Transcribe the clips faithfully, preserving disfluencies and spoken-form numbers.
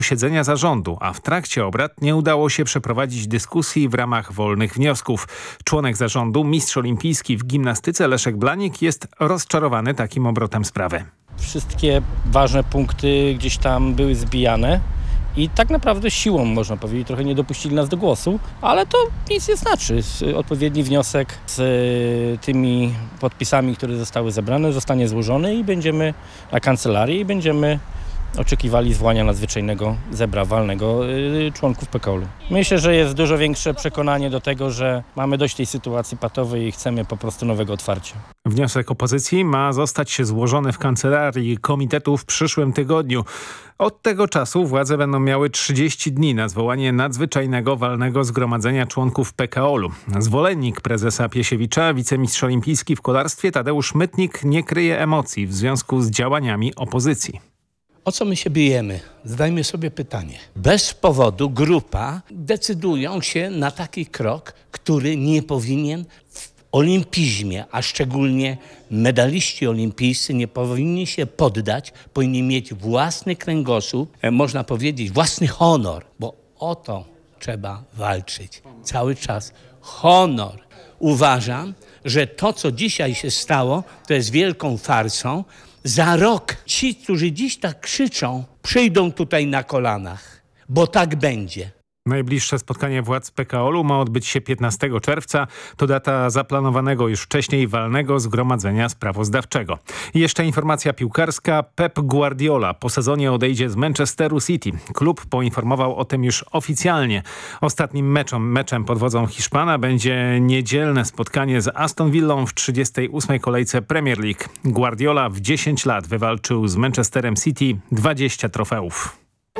posiedzenia zarządu, a w trakcie obrad nie udało się przeprowadzić dyskusji w ramach wolnych wniosków. Członek zarządu, mistrz olimpijski w gimnastyce Leszek Blanik jest rozczarowany takim obrotem sprawy. Wszystkie ważne punkty gdzieś tam były zbijane i tak naprawdę siłą, można powiedzieć, trochę nie dopuścili nas do głosu, ale to nic nie znaczy. Odpowiedni wniosek z tymi podpisami, które zostały zebrane, zostanie złożony i będziemy na kancelarii i będziemy oczekiwali zwołania nadzwyczajnego zebra walnego yy, członków P K O L-u. Myślę, że jest dużo większe przekonanie do tego, że mamy dość tej sytuacji patowej i chcemy po prostu nowego otwarcia. Wniosek opozycji ma zostać złożony w kancelarii komitetu w przyszłym tygodniu. Od tego czasu władze będą miały trzydzieści dni na zwołanie nadzwyczajnego walnego zgromadzenia członków P K O L-u. Zwolennik prezesa Piesiewicza, wicemistrz olimpijski w kolarstwie Tadeusz Mytnik nie kryje emocji w związku z działaniami opozycji. O co my się bijemy? Zadajmy sobie pytanie. Bez powodu grupa decydują się na taki krok, który nie powinien w olimpizmie, a szczególnie medaliści olimpijscy nie powinni się poddać, powinni mieć własny kręgosłup, można powiedzieć własny honor, bo o to trzeba walczyć. Cały czas honor. Uważam, że to, co dzisiaj się stało, to jest wielką farsą. Za rok ci, którzy dziś tak krzyczą, przyjdą tutaj na kolanach, bo tak będzie. Najbliższe spotkanie władz P K O L-u ma odbyć się piętnastego czerwca. To data zaplanowanego już wcześniej walnego zgromadzenia sprawozdawczego. I jeszcze informacja piłkarska. Pep Guardiola po sezonie odejdzie z Manchesteru City. Klub poinformował o tym już oficjalnie. Ostatnim meczem, meczem pod wodzą Hiszpana będzie niedzielne spotkanie z Aston Villą w trzydziestej ósmej kolejce Premier League. Guardiola w dziesięć lat wywalczył z Manchesterem City dwadzieścia trofeów.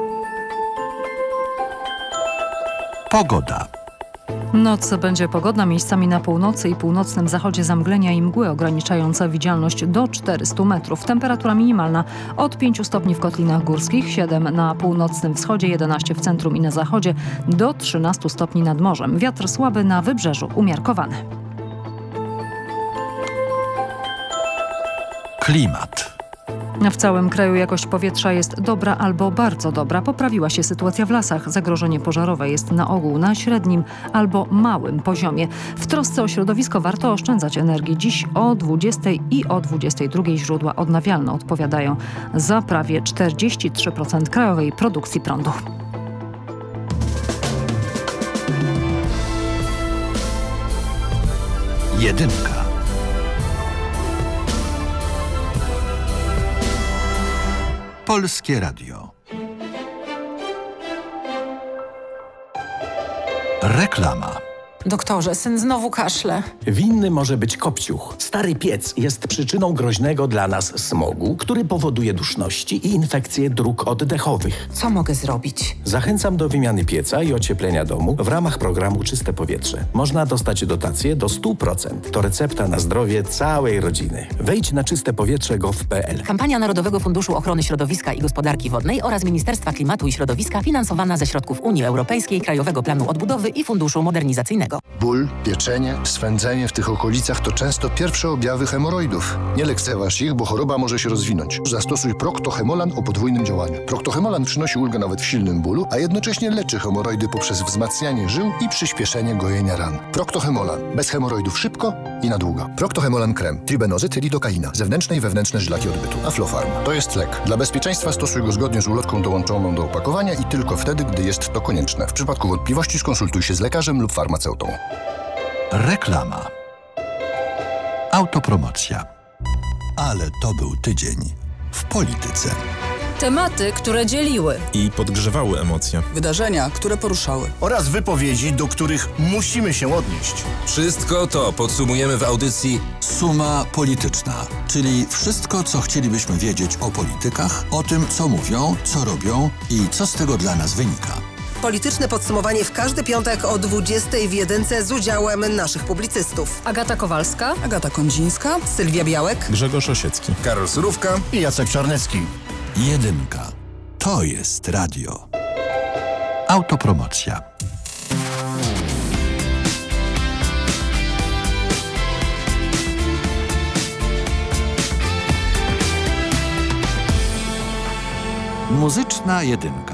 Pogoda. Noc będzie pogodna, miejscami na północy i północnym zachodzie zamglenia i mgły ograniczające widzialność do czterystu metrów. Temperatura minimalna od pięciu stopni w kotlinach górskich, siedem na północnym wschodzie, jedenaście w centrum i na zachodzie, do trzynastu stopni nad morzem. Wiatr słaby na wybrzeżu, umiarkowany. Klimat. W całym kraju jakość powietrza jest dobra albo bardzo dobra. Poprawiła się sytuacja w lasach. Zagrożenie pożarowe jest na ogół na średnim albo małym poziomie. W trosce o środowisko warto oszczędzać energii. Dziś o dwudziestej i o dwudziestej drugiej źródła odnawialne odpowiadają za prawie czterdzieści trzy procent krajowej produkcji prądu. Jedynka. Polskie Radio. Reklama. Doktorze, syn znowu kaszle. Winny może być kopciuch. Stary piec jest przyczyną groźnego dla nas smogu, który powoduje duszności i infekcje dróg oddechowych. Co mogę zrobić? Zachęcam do wymiany pieca i ocieplenia domu w ramach programu Czyste Powietrze. Można dostać dotację do stu procent. To recepta na zdrowie całej rodziny. Wejdź na czyste powietrze kropka gov kropka pe el. Kampania Narodowego Funduszu Ochrony Środowiska i Gospodarki Wodnej oraz Ministerstwa Klimatu i Środowiska finansowana ze środków Unii Europejskiej, Krajowego Planu Odbudowy i Funduszu Modernizacyjnego. Ból, pieczenie, swędzenie w tych okolicach to często pierwsze objawy hemoroidów. Nie lekceważ ich, bo choroba może się rozwinąć. Zastosuj Procto-Hemolan o podwójnym działaniu. Procto-Hemolan przynosi ulgę nawet w silnym bólu, a jednocześnie leczy hemoroidy poprzez wzmacnianie żył i przyspieszenie gojenia ran. Procto-Hemolan. Bez hemoroidów szybko i na długo. Procto-Hemolan krem. Tribenozyt, lidokaina. Zewnętrzne i wewnętrzne żylaki odbytu. Aflofarm. To jest lek. Dla bezpieczeństwa stosuj go zgodnie z ulotką dołączoną do opakowania i tylko wtedy, gdy jest to konieczne. W przypadku wątpliwości skonsultuj się z lekarzem lub farmaceutą. Reklama. Autopromocja. Ale to był tydzień w polityce. Tematy, które dzieliły i podgrzewały emocje. Wydarzenia, które poruszały. Oraz wypowiedzi, do których musimy się odnieść. Wszystko to podsumujemy w audycji Suma Polityczna, czyli wszystko, co chcielibyśmy wiedzieć o politykach, o tym, co mówią, co robią i co z tego dla nas wynika. Polityczne podsumowanie w każdy piątek o dwudziestej w jedynce z udziałem naszych publicystów. Agata Kowalska, Agata Kondzińska, Sylwia Białek, Grzegorz Osiecki, Karol Surówka i Jacek Czarnecki. Jedynka. To jest radio. Autopromocja. Muzyczna jedynka.